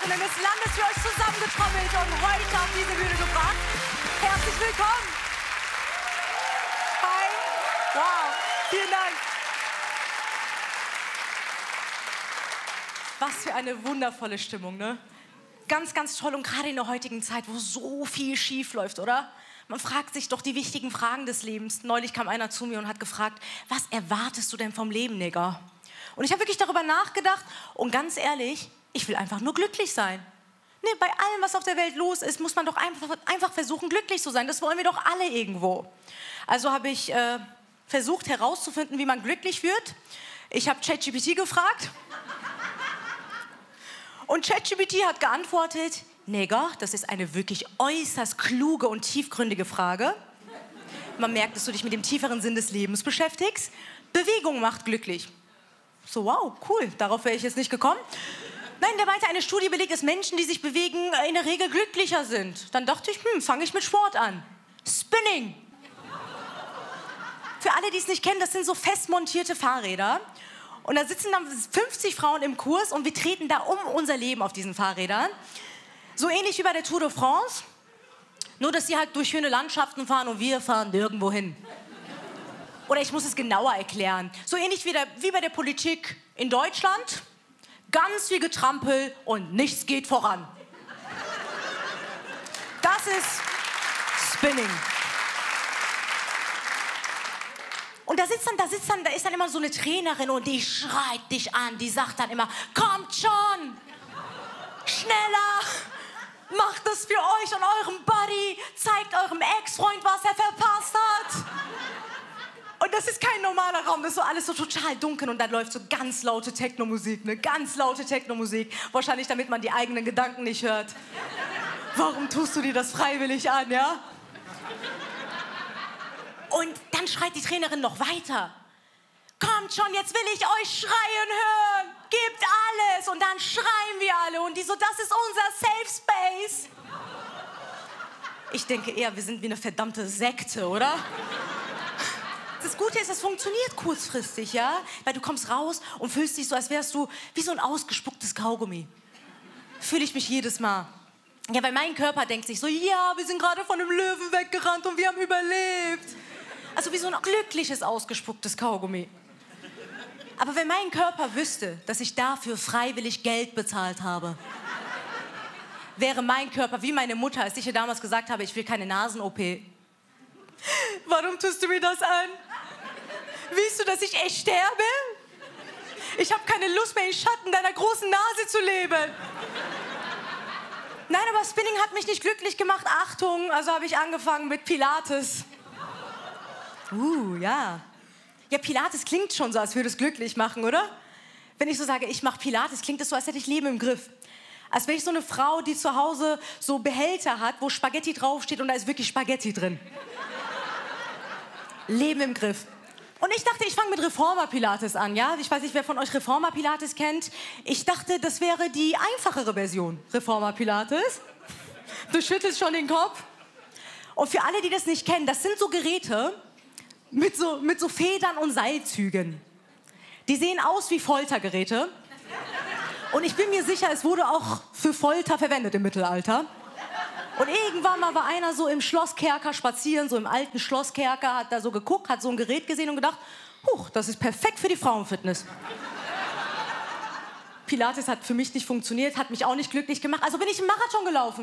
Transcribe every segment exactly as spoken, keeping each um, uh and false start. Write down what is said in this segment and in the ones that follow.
Millionen des Landes für euch zusammengetrommelt und heute auf diese Bühne gebracht. Herzlich willkommen. Hi. Wow. Vielen Dank. Was für eine wundervolle Stimmung, ne? Ganz, ganz toll und gerade in der heutigen Zeit, wo so viel schief läuft, oder? Man fragt sich doch die wichtigen Fragen des Lebens. Neulich kam einer zu mir und hat gefragt, was erwartest du denn vom Leben, Nigger? Und ich habe wirklich darüber nachgedacht und ganz ehrlich, ich will einfach nur glücklich sein. Nee, bei allem, was auf der Welt los ist, muss man doch einfach, einfach versuchen, glücklich zu sein. Das wollen wir doch alle irgendwo. Also habe ich äh, versucht herauszufinden, wie man glücklich wird. Ich habe ChatGPT gefragt. Und ChatGPT hat geantwortet, Nigger, das ist eine wirklich äußerst kluge und tiefgründige Frage. Man merkt, dass du dich mit dem tieferen Sinn des Lebens beschäftigst. Bewegung macht glücklich. So, wow, cool, darauf wäre ich jetzt nicht gekommen. Nein, der meinte, eine Studie belegt, dass Menschen, die sich bewegen, in der Regel glücklicher sind. Dann dachte ich, hm, fange ich mit Sport an. Spinning. Für alle, die es nicht kennen, das sind so fest montierte Fahrräder. Und da sitzen dann fünfzig Frauen im Kurs und wir treten da um unser Leben auf diesen Fahrrädern. So ähnlich wie bei der Tour de France. Nur, dass sie halt durch schöne Landschaften fahren und wir fahren nirgendwo hin. Oder ich muss es genauer erklären. So ähnlich wie, der, wie bei der Politik in Deutschland. Ganz viel Getrampel und nichts geht voran. Das ist Spinning. Und da sitzt dann, da sitzt dann, da ist dann immer so eine Trainerin und die schreit dich an. Die sagt dann immer, kommt schon, schneller, macht es für euch und eurem Buddy, zeigt eurem Ex-Freund, was er verpasst hat. Und das ist kein normaler Raum, das ist so alles so total dunkel und dann läuft so ganz laute Techno-Musik, ne? Ganz laute Techno-Musik. Wahrscheinlich, damit man die eigenen Gedanken nicht hört. Warum tust du dir das freiwillig an, ja? Und dann schreit die Trainerin noch weiter. Kommt schon, jetzt will ich euch schreien hören. Gebt alles. Und dann schreien wir alle. Und die so, das ist unser Safe Space. Ich denke eher, wir sind wie eine verdammte Sekte, oder? Das Gute ist, es funktioniert kurzfristig, ja? Weil du kommst raus und fühlst dich so, als wärst du wie so ein ausgespucktes Kaugummi. Fühle ich mich jedes Mal. Ja, weil mein Körper denkt sich so, ja, wir sind gerade von einem Löwen weggerannt und wir haben überlebt. Also wie so ein glückliches, ausgespucktes Kaugummi. Aber wenn mein Körper wüsste, dass ich dafür freiwillig Geld bezahlt habe, wäre mein Körper wie meine Mutter, als ich ihr damals gesagt habe, ich will keine Nasen-O P. Warum tust du mir das an? Willst du, dass ich echt sterbe? Ich habe keine Lust mehr, im Schatten deiner großen Nase zu leben. Nein, aber Spinning hat mich nicht glücklich gemacht. Achtung, also habe ich angefangen mit Pilates. Uh, ja. Ja, Pilates klingt schon so, als würde es glücklich machen, oder? Wenn ich so sage, ich mache Pilates, klingt es so, als hätte ich Leben im Griff. Als wäre ich so eine Frau, die zu Hause so Behälter hat, wo Spaghetti draufsteht und da ist wirklich Spaghetti drin. Leben im Griff. Und ich dachte, ich fange mit Reformer-Pilates an, ja? Ich weiß nicht, wer von euch Reformer-Pilates kennt. Ich dachte, das wäre die einfachere Version, Reformer-Pilates. Du schüttelst schon den Kopf. Und für alle, die das nicht kennen, das sind so Geräte mit so, mit so Federn und Seilzügen. Die sehen aus wie Foltergeräte. Und ich bin mir sicher, es wurde auch für Folter verwendet im Mittelalter. Und irgendwann mal war einer so im Schlosskerker spazieren, so im alten Schlosskerker, hat da so geguckt, hat so ein Gerät gesehen und gedacht, huch, das ist perfekt für die Frauenfitness. Pilates hat für mich nicht funktioniert, hat mich auch nicht glücklich gemacht, also bin ich einen Marathon gelaufen.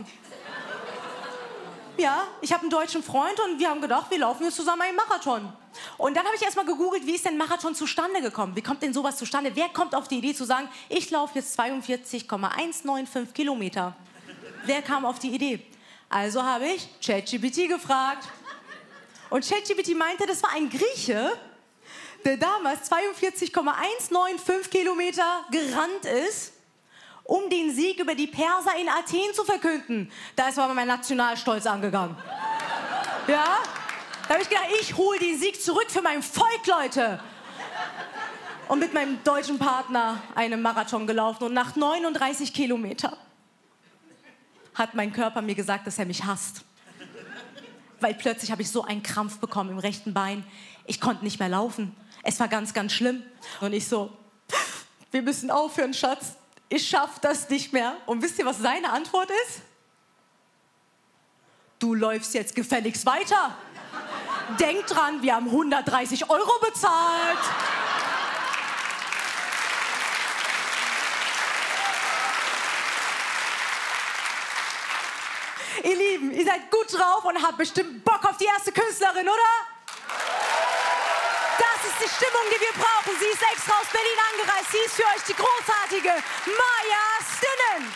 Ja, ich habe einen deutschen Freund und wir haben gedacht, wir laufen jetzt zusammen einen Marathon. Und dann habe ich erst mal gegoogelt, wie ist denn Marathon zustande gekommen? Wie kommt denn sowas zustande? Wer kommt auf die Idee zu sagen, ich laufe jetzt zweiundvierzig Komma hundertfünfundneunzig Kilometer? Wer kam auf die Idee? Also habe ich ChatGPT gefragt. Und ChatGPT meinte, das war ein Grieche, der damals zweiundvierzig Komma hundertfünfundneunzig Kilometer gerannt ist, um den Sieg über die Perser in Athen zu verkünden. Da ist aber mein Nationalstolz angegangen. Ja? Da habe ich gedacht, ich hole den Sieg zurück für mein Volk, Leute. Und mit meinem deutschen Partner einen Marathon gelaufen. Und nach neununddreißig Kilometern hat mein Körper mir gesagt, dass er mich hasst. Weil plötzlich habe ich so einen Krampf bekommen im rechten Bein. Ich konnte nicht mehr laufen. Es war ganz, ganz schlimm. Und ich so, wir müssen aufhören, Schatz. ich schaff das nicht mehr. Und wisst ihr, was seine Antwort ist? Du läufst jetzt gefälligst weiter. Denk dran, wir haben hundertdreißig Euro bezahlt. Ihr Lieben, ihr seid gut drauf und habt bestimmt Bock auf die erste Künstlerin, oder? Das ist die Stimmung, die wir brauchen. Sie ist extra aus Berlin angereist. Sie ist für euch die großartige Maja Stinnen.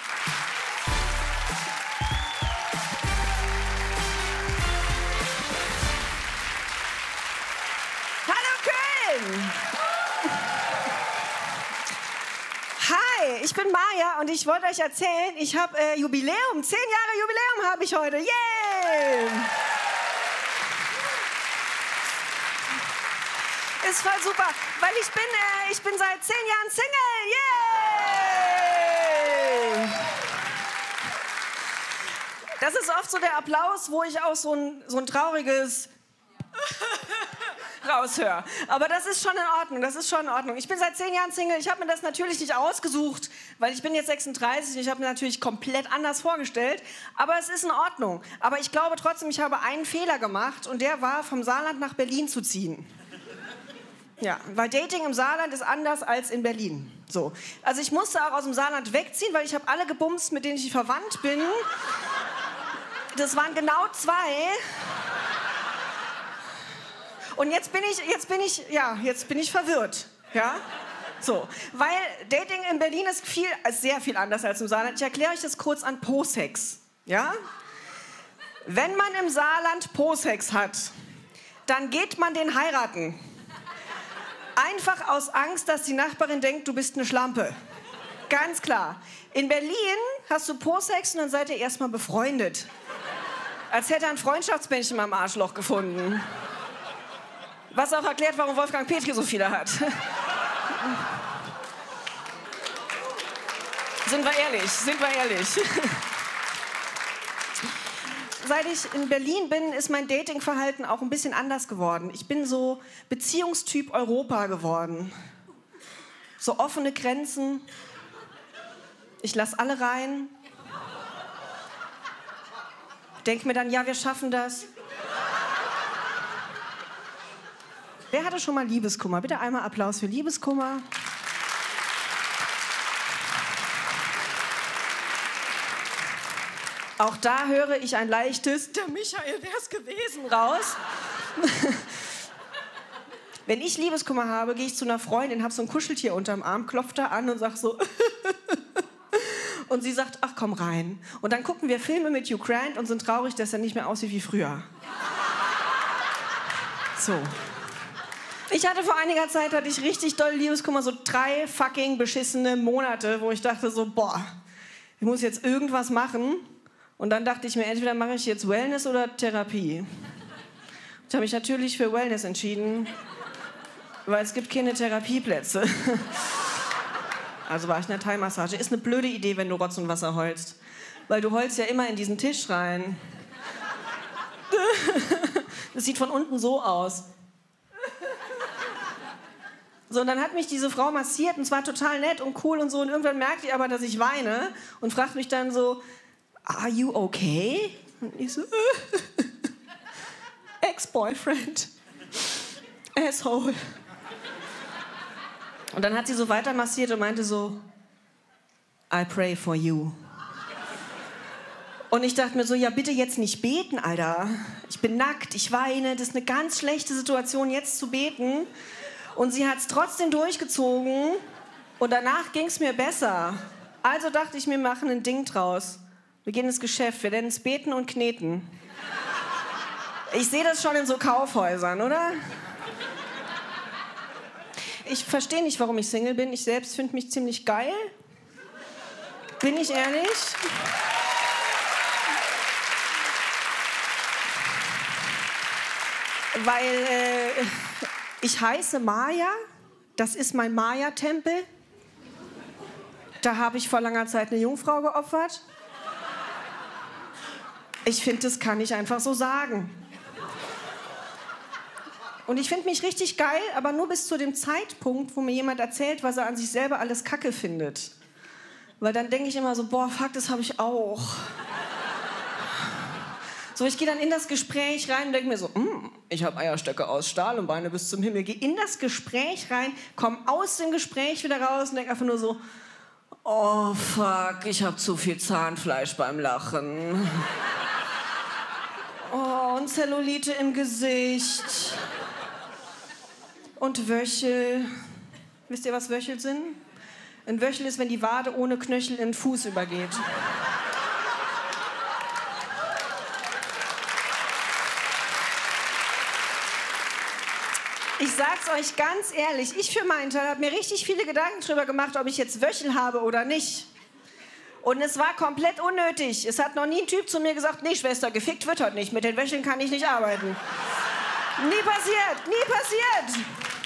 Hi, ich bin Maja und ich wollte euch erzählen, ich habe äh, Jubiläum, zehn Jahre Jubiläum habe ich heute, yay! Ist voll super, weil ich bin, äh, ich bin seit zehn Jahren Single, yay! Das ist oft so der Applaus, wo ich auch so ein, so ein trauriges raushöre. Aber das ist schon in Ordnung, das ist schon in Ordnung. Ich bin seit zehn Jahren Single, ich habe mir das natürlich nicht ausgesucht, weil ich bin jetzt sechsunddreißig und ich habe mir natürlich komplett anders vorgestellt, aber es ist in Ordnung. Aber ich glaube trotzdem, ich habe einen Fehler gemacht und der war, vom Saarland nach Berlin zu ziehen. Ja, weil Dating im Saarland ist anders als in Berlin. So. Also ich musste auch aus dem Saarland wegziehen, weil ich habe alle gebumst, mit denen ich verwandt bin. Das waren genau zwei. Und jetzt bin ich, jetzt bin ich, ja, jetzt bin ich verwirrt, ja, so, weil Dating in Berlin ist viel, sehr viel anders als im Saarland. Ich erkläre euch das kurz an Po-Sex, ja. Wenn man im Saarland Po-Sex hat, dann geht man den heiraten. Einfach aus Angst, dass die Nachbarin denkt, du bist eine Schlampe. Ganz klar. In Berlin hast du Po-Sex und dann seid ihr erstmal befreundet. Als hätte er ein Freundschaftsbändchen am Arschloch gefunden. Was auch erklärt, warum Wolfgang Petri so viele hat. Sind wir ehrlich, sind wir ehrlich. Seit ich in Berlin bin, ist mein Datingverhalten auch ein bisschen anders geworden. Ich bin so Beziehungstyp Europa geworden. So offene Grenzen. Ich lasse alle rein. Denk mir dann, ja, wir schaffen das. Wer hatte schon mal Liebeskummer? Bitte einmal Applaus für Liebeskummer. Auch da höre ich ein leichtes, der Michael wär's gewesen, raus. Wenn ich Liebeskummer habe, gehe ich zu einer Freundin, habe so ein Kuscheltier unterm Arm, klopfe da an und sag so und sie sagt, ach komm rein. Und dann gucken wir Filme mit Hugh Grant und sind traurig, dass er nicht mehr aussieht wie früher. So. Ich hatte vor einiger Zeit, hatte ich richtig doll Liebeskummer, so drei fucking beschissene Monate, wo ich dachte so, boah, ich muss jetzt irgendwas machen. Und dann dachte ich mir, entweder mache ich jetzt Wellness oder Therapie. Ich habe mich natürlich für Wellness entschieden, weil es gibt keine Therapieplätze. Also war ich in der Thai-Massage. Ist eine blöde Idee, wenn du Rotz und Wasser heulst. Weil du heulst ja immer in diesen Tisch rein. Das sieht von unten so aus. So, und dann hat mich diese Frau massiert und es war total nett und cool und so. Und irgendwann merkt die aber, dass ich weine und fragt mich dann so, are you okay? Und ich so, Ex-Boyfriend, Asshole. Und dann hat sie so weiter massiert und meinte so, I pray for you. Und ich dachte mir so, ja bitte jetzt nicht beten, Alter. Ich bin nackt, ich weine, das ist eine ganz schlechte Situation, jetzt zu beten. Und sie hat es trotzdem durchgezogen und danach ging es mir besser. Also dachte ich mir, wir machen ein Ding draus. Wir gehen ins Geschäft, wir nennen es Beten und Kneten. Ich sehe das schon in so Kaufhäusern, oder? Ich verstehe nicht, warum ich Single bin. Ich selbst finde mich ziemlich geil. Bin ich ehrlich? Weil äh, ich heiße Maja, das ist mein Maya-Tempel. Da habe ich vor langer Zeit eine Jungfrau geopfert. Ich finde, das kann ich einfach so sagen. Und ich finde mich richtig geil, aber nur bis zu dem Zeitpunkt, wo mir jemand erzählt, was er an sich selber alles Kacke findet. Weil dann denke ich immer so, boah, fuck, das habe ich auch. So, ich gehe dann in das Gespräch rein und denke mir so, mm, ich habe Eierstöcke aus Stahl und Beine bis zum Himmel. Gehe in das Gespräch rein, komme aus dem Gespräch wieder raus und denke einfach nur so, oh fuck, ich habe zu viel Zahnfleisch beim Lachen. Oh, und Zellulite im Gesicht. Und Wöchel. Wisst ihr, was Wöchel sind? Ein Wöchel ist, wenn die Wade ohne Knöchel in den Fuß übergeht. Ich sag's euch ganz ehrlich, ich für meinen Teil habe mir richtig viele Gedanken darüber gemacht, ob ich jetzt Wöchel habe oder nicht. Und es war komplett unnötig. Es hat noch nie ein Typ zu mir gesagt, nee, Schwester, gefickt wird heute nicht. Mit den Wöcheln kann ich nicht arbeiten. Nie passiert, nie passiert.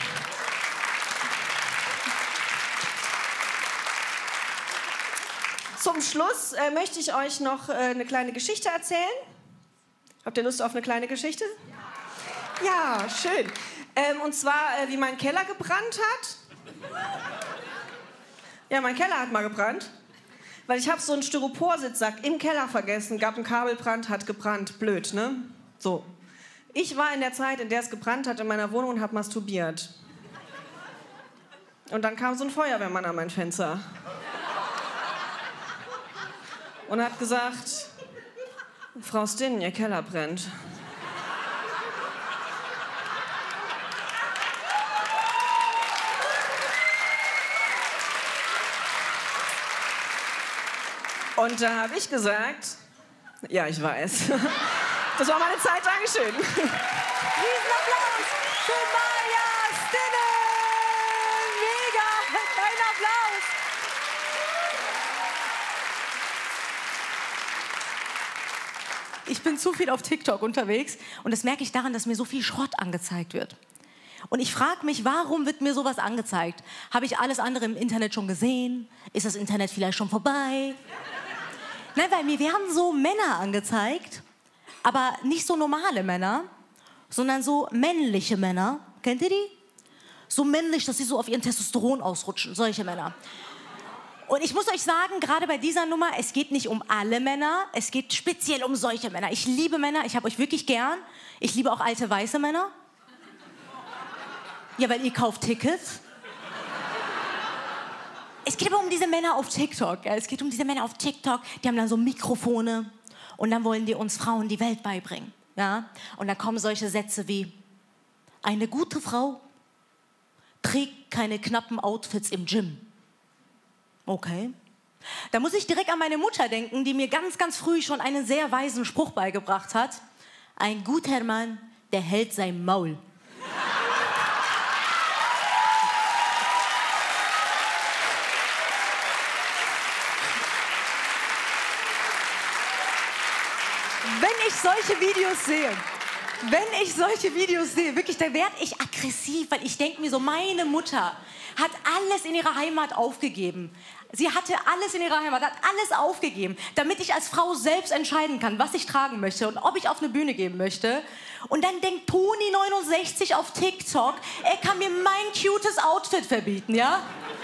Zum Schluss äh, möchte ich euch noch äh, eine kleine Geschichte erzählen. Habt ihr Lust auf eine kleine Geschichte? Ja, ja, schön. Ähm, und zwar, äh, wie mein Keller gebrannt hat. Ja, mein Keller hat mal gebrannt. Weil ich habe so einen Styroporsitzsack im Keller vergessen, gab einen Kabelbrand, hat gebrannt. Blöd, ne? So. Ich war in der Zeit, in der es gebrannt hat, in meiner Wohnung und habe masturbiert. Und dann kam so ein Feuerwehrmann an mein Fenster. Und hat gesagt, Frau Stinn, Ihr Keller brennt. Und da habe ich gesagt, ja, ich weiß. Das war meine Zeit, Dankeschön. Riesenapplaus für Maja Stinnen! Mega! Ein Applaus! Ich bin zu viel auf TikTok unterwegs und das merke ich daran, dass mir so viel Schrott angezeigt wird. Und ich frage mich, warum wird mir sowas angezeigt? Habe ich alles andere im Internet schon gesehen? Ist das Internet vielleicht schon vorbei? Nein, weil mir werden so Männer angezeigt, aber nicht so normale Männer, sondern so männliche Männer. Kennt ihr die? So männlich, dass sie so auf ihren Testosteron ausrutschen, solche Männer. Und ich muss euch sagen, gerade bei dieser Nummer, es geht nicht um alle Männer, es geht speziell um solche Männer. Ich liebe Männer, ich habe euch wirklich gern. Ich liebe auch alte, weiße Männer. Ja, weil ihr kauft Tickets. Es geht aber um diese Männer auf TikTok. Ja. Es geht um diese Männer auf TikTok, die haben dann so Mikrofone und dann wollen die uns Frauen die Welt beibringen. Ja? Und dann kommen solche Sätze wie, eine gute Frau trägt keine knappen Outfits im Gym. Okay. Da muss ich direkt an meine Mutter denken, die mir ganz, ganz früh schon einen sehr weisen Spruch beigebracht hat. Ein guter Mann, der hält sein Maul. Wenn ich solche Videos sehe, wenn ich solche Videos sehe, wirklich, da werde ich aggressiv, weil ich denke mir so, meine Mutter hat alles in ihrer Heimat aufgegeben. Sie hatte alles in ihrer Heimat, hat alles aufgegeben, damit ich als Frau selbst entscheiden kann, was ich tragen möchte und ob ich auf eine Bühne gehen möchte. Und dann denkt Toni neunundsechzig auf TikTok, er kann mir mein cutes Outfit verbieten, ja?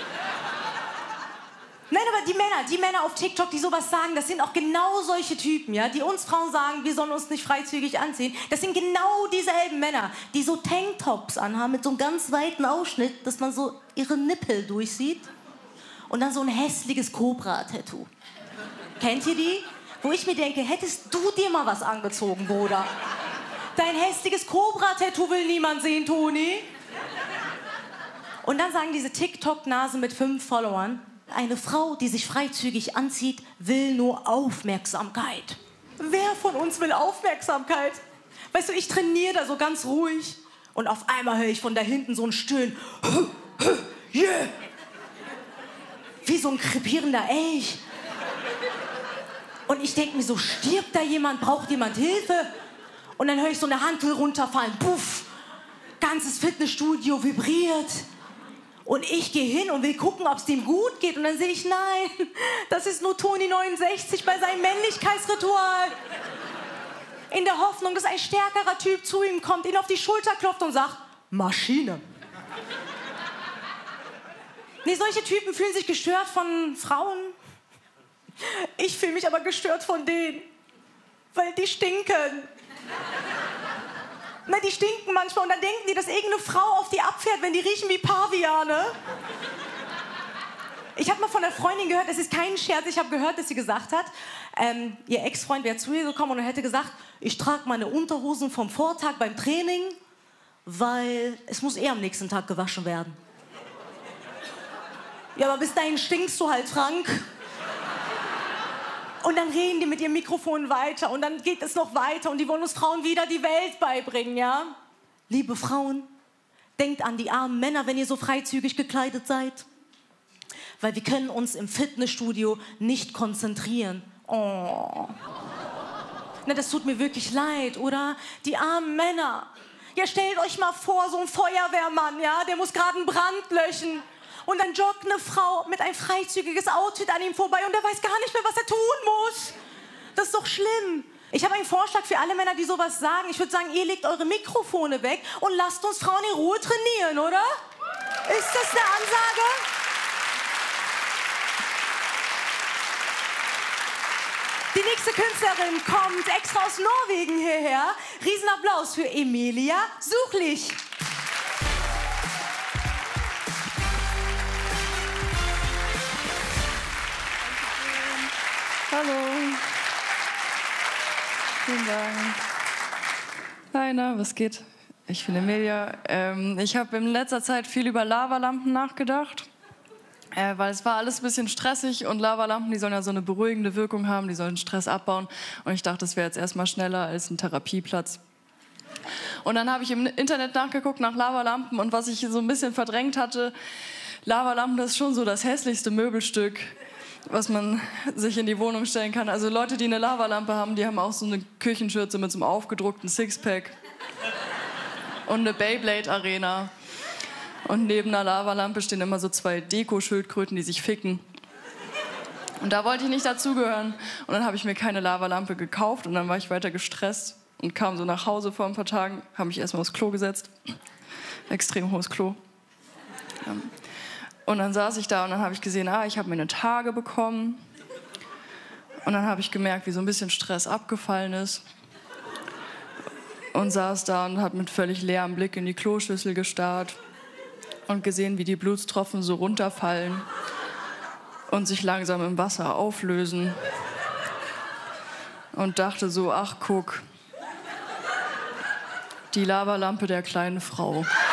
Nein, aber die Männer, die Männer auf TikTok, die sowas sagen, das sind auch genau solche Typen, ja, die uns Frauen sagen, wir sollen uns nicht freizügig anziehen. Das sind genau dieselben Männer, die so Tanktops anhaben mit so einem ganz weiten Ausschnitt, dass man so ihre Nippel durchsieht. Und dann so ein hässliches Cobra-Tattoo. Kennt ihr die? Wo ich mir denke, hättest du dir mal was angezogen, Bruder? Dein hässliches Cobra-Tattoo will niemand sehen, Toni. Und dann sagen diese TikTok-Nasen mit fünf Followern, eine Frau, die sich freizügig anzieht, will nur Aufmerksamkeit. Wer von uns will Aufmerksamkeit? Weißt du, ich trainiere da so ganz ruhig und auf einmal höre ich von da hinten so ein Stöhnen. Yeah! Wie so ein krepierender Elch. Und ich denke mir so, stirbt da jemand, braucht jemand Hilfe? Und dann höre ich so eine Hantel runterfallen. Puff! Ganzes Fitnessstudio vibriert. Und ich gehe hin und will gucken, ob es dem gut geht. Und dann sehe ich, nein, das ist nur Toni neunundsechzig bei seinem Männlichkeitsritual. In der Hoffnung, dass ein stärkerer Typ zu ihm kommt, ihn auf die Schulter klopft und sagt, Maschine. Nee, solche Typen fühlen sich gestört von Frauen, Ich fühle mich aber gestört von denen, weil die stinken. Na, die stinken manchmal und dann denken die, dass irgendeine Frau auf die abfährt, wenn die riechen wie Paviane. Ich habe mal von einer Freundin gehört, es ist kein Scherz, ich habe gehört, dass sie gesagt hat, ähm, ihr Ex-Freund wäre zu ihr gekommen und hätte gesagt, ich trage meine Unterhosen vom Vortag beim Training, weil es muss eh am nächsten Tag gewaschen werden. Ja, aber bis dahin stinkst du halt, Frank. Und dann reden die mit ihrem Mikrofon weiter und dann geht es noch weiter und die wollen uns Frauen wieder die Welt beibringen, ja? Liebe Frauen, denkt an die armen Männer, wenn ihr so freizügig gekleidet seid. Weil wir können uns im Fitnessstudio nicht konzentrieren. Oh. Na, das tut mir wirklich leid, oder? Die armen Männer. Ja, stellt euch mal vor, so ein Feuerwehrmann, ja? Der muss gerade einen Brand löschen. Und dann joggt eine Frau mit ein freizügiges Outfit an ihm vorbei und er weiß gar nicht mehr, was er tun muss. Das ist doch schlimm. Ich habe einen Vorschlag für alle Männer, die sowas sagen. Ich würde sagen, ihr legt eure Mikrofone weg und lasst uns Frauen in Ruhe trainieren, oder? Ist das eine Ansage? Die nächste Künstlerin kommt extra aus Norwegen hierher. Riesenapplaus für Emilia Suchlich. Hallo. Vielen Dank. Hi, na, was geht? Ich bin Emilia. Ähm, ich habe in letzter Zeit viel über Lavalampen nachgedacht, äh, weil es war alles ein bisschen stressig und Lavalampen, die sollen ja so eine beruhigende Wirkung haben, die sollen Stress abbauen. Und ich dachte, das wäre jetzt erstmal schneller als ein Therapieplatz. Und dann habe ich im Internet nachgeguckt nach Lavalampen und was ich so ein bisschen verdrängt hatte, Lavalampen, das ist schon so das hässlichste Möbelstück, was man sich in die Wohnung stellen kann. Also Leute, die eine Lavalampe haben, die haben auch so eine Küchenschürze mit so einem aufgedruckten Sixpack und eine Beyblade-Arena. Und neben einer Lavalampe stehen immer so zwei Deko-Schildkröten, die sich ficken. Und da wollte ich nicht dazugehören. Und dann habe ich mir keine Lavalampe gekauft und dann war ich weiter gestresst und kam so nach Hause vor ein paar Tagen, habe mich erstmal aufs Klo gesetzt. Extrem hohes Klo. Und dann saß ich da und dann habe ich gesehen, ah, ich habe mir eine Tage bekommen. Und dann habe ich gemerkt, wie so ein bisschen Stress abgefallen ist. Und saß da und habe mit völlig leerem Blick in die Kloschüssel gestarrt und gesehen, wie die Blutstropfen so runterfallen und sich langsam im Wasser auflösen. Und dachte so, ach guck, die Lavalampe der kleinen Frau.